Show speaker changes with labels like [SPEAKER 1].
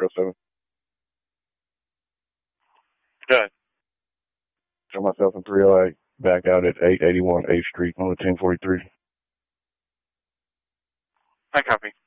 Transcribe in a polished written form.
[SPEAKER 1] 307.
[SPEAKER 2] Good.
[SPEAKER 1] Show myself in 308. Back out at 881 8th Street on the 1043.
[SPEAKER 2] I copy.